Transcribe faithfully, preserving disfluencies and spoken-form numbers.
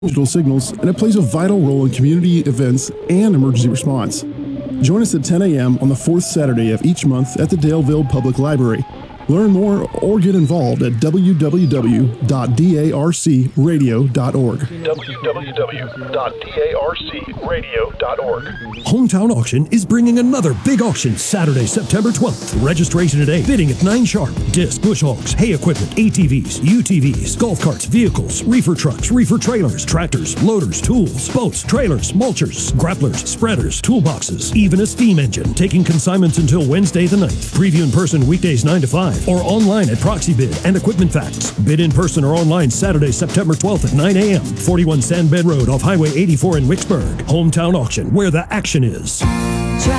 digital signals, and it plays a vital role in community events and emergency response. Join us at ten a.m. on the fourth Saturday of each month at the Daleville Public Library. Learn more or get involved at w w w dot d a r c radio dot org. w w w dot d a r c radio dot org. Hometown Auction is bringing another big auction Saturday, September twelfth. Registration today. Bidding at nine sharp. Disc, bush hogs, hay equipment, A T Vs, U T Vs, golf carts, vehicles, reefer trucks, reefer trailers, tractors, loaders, tools, boats, trailers, mulchers, grapplers, spreaders, toolboxes, even a steam engine. Taking consignments until Wednesday the ninth. Preview in person weekdays nine to five or online at Proxy Bid and Equipment Facts. Bid in person or online Saturday, September twelfth at nine a.m. forty-one Sand Bed Road off Highway eighty-four in Wicksburg. Hometown Auction, where the action is. Try